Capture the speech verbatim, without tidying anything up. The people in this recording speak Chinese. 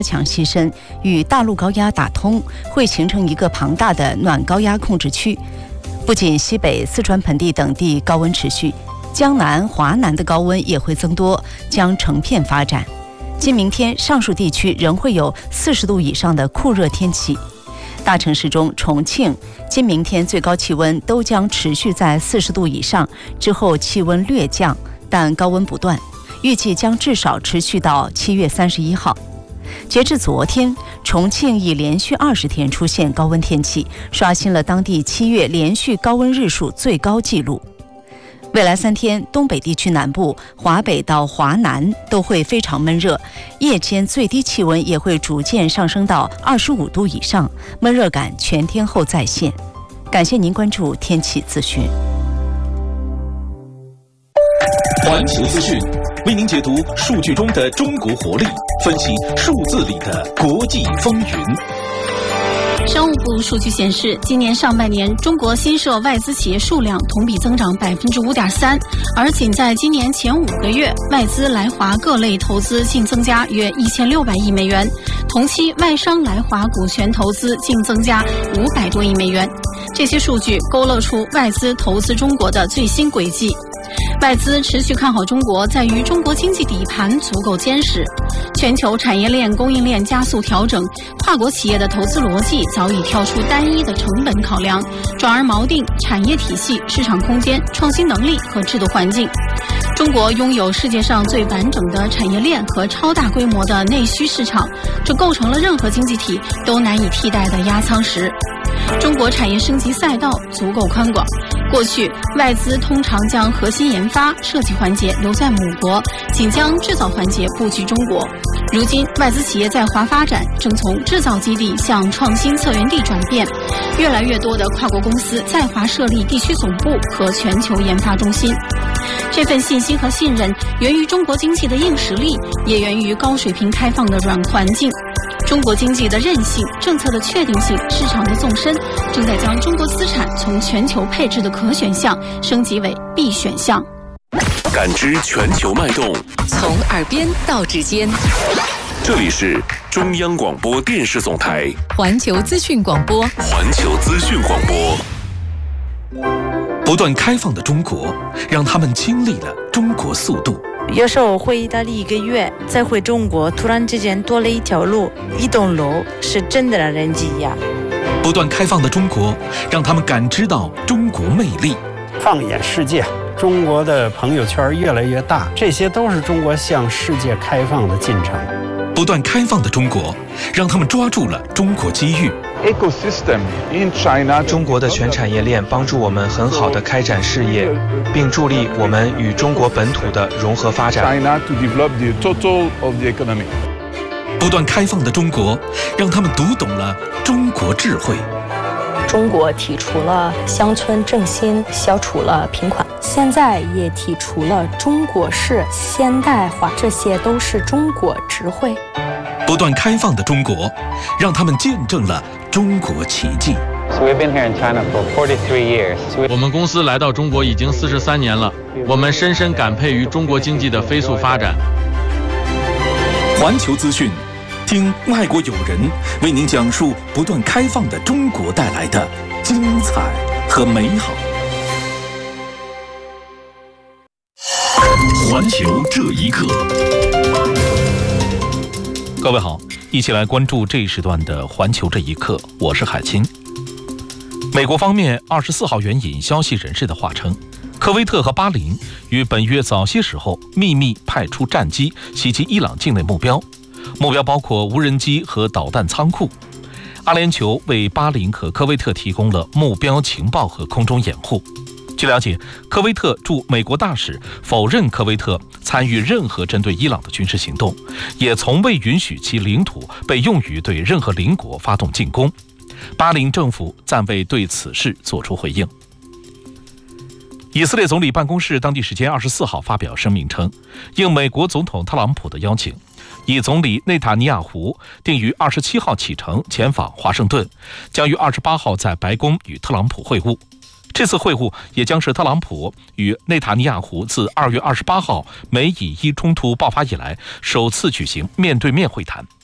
强西伸与大陆高压打通，会形成一个庞大的暖高压控制区。不仅西北、四川盆地等地高温持续，江南、华南的高温也会增多，将成片发展。今明天，上述地区仍会有四十度以上的酷热天气。大城市中，重庆今明天最高气温都将持续在四十度以上，之后气温略降，但高温不断，预计将至少持续到七月三十一号。截至昨天，重庆已连续二十天出现高温天气，刷新了当地七月连续高温日数最高纪录。未来三天，东北地区南部、华北到华南都会非常闷热，夜间最低气温也会逐渐上升到二十五度以上，闷热感全天候再现。感谢您关注天气资讯。 环球资讯为您解读数据中的中国活力，分析数字里的国际风云。 商务部数据显示，今年上半年中国新设外资企业数量同比增长百分之五点三，而仅在今年前五个月，外资来华各类投资净增加约一千六百亿美元，同期外商来华股权投资净增加五百多亿美元。这些数据勾勒出外资投资中国的最新轨迹。外资持续看好中国，在于中国经济底盘足够坚实，全球产业链供应链加速调整，跨国企业的投资逻辑早已跳出单一的成本考量，转而锚定产业体系、市场空间、创新能力和制度环境。中国拥有世界上最完整的产业链和超大规模的内需市场，这构成了任何经济体都难以替代的压舱石。中国产业升级赛道足够宽广，过去外资通常将核心研发、设计环节留在母国，仅将制造环节布局中国。如今，外资企业在华发展正从制造基地向创新策源地转变，越来越多的跨国公司在华设立地区总部和全球研发中心。这份信心和信任源于中国经济的硬实力，也源于高水平开放的软环境。中国经济的韧性、政策的确定性、市场的纵深，正在将中国资产从全球配置的可选项升级为必选项。 感知全球脉动， 从耳边到指尖。 这里是中央广播电视总台环球资讯广播。 环球资讯广播。不断开放的中国，让他们经历了中国速度。 有时候回意大利一个月，再回中国，突然之间多了一条路、一栋楼，是真的让人惊讶。 不断开放的中国，让他们感知到中国魅力。 放眼世界，中国的朋友圈越来越大，这些都是中国向世界开放的进程。 不断开放的中国，让他们抓住了中国机遇。 中国的全产业链帮助我们很好地开展事业，并助力我们与中国本土的融合发展。 不断开放的中国，让他们读懂了中国智慧。 中国提出了乡村振兴，消除了贫困，现在也提出了中国式现代化，这些都是中国智慧。 不断开放的中国，让他们见证了中国奇迹。 我们公司来到中国已经四十三年了，我们深深感佩于中国经济的飞速发展。 环球资讯，听外国友人为您讲述不断开放的中国带来的精彩和美好。环球这一刻，各位好，一起来关注这一时段的环球这一刻，我是海清。美国方面二十四号援引消息人士的话称，科威特和巴林于本月早些时候秘密派出战机袭击伊朗境内目标，目标包括无人机和导弹仓库。阿联酋为巴林和科威特提供了目标情报和空中掩护。据了解，科威特驻美国大使否认科威特参与任何针对伊朗的军事行动，也从未允许其领土被用于对任何邻国发动进攻。巴林政府暂未对此事作出回应。以色列总理办公室当地时间二十四号发表声明称，应美国总统特朗普的邀请，以总理内塔尼亚胡定于二十七号启程前往华盛顿，将于二十八号在白宫与特朗普会晤。这次会晤也将是特朗普与内塔尼亚胡自二月二十八号美以伊冲突爆发以来首次举行面对面会谈。